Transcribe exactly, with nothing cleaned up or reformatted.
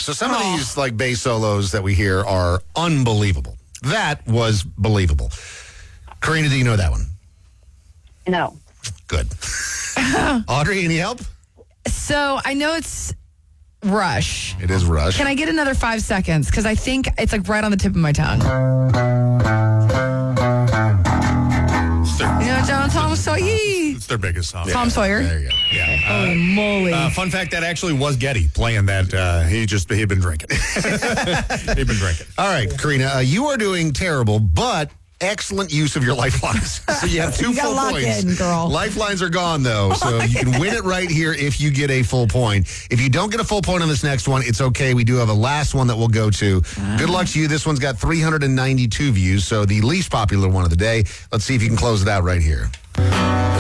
So some of these like bass solos that we hear are unbelievable. That was believable. Karina, do you know that one? No. Good. Audrey, any help? So I know it's Rush. It is Rush. Can I get another five seconds? Because I think it's like right on the tip of my tongue. You know, John Tom Sawyer. It's their biggest song. Tom Sawyer. There you go. Yeah. Holy Uh, moly. uh, fun fact, that actually was Getty playing that. Uh, he just, he'd been drinking. He'd been drinking. All right, Karina, uh, you are doing terrible, but excellent use of your lifelines. So you have two You gotta full lock points. in, girl. Lifelines are gone, though, so you can win it right here if you get a full point. If you don't get a full point on this next one, it's okay. We do have a last one that we'll go to. Good luck to you. This one's got three hundred ninety-two views, so the least popular one of the day. Let's see if you can close it out right here.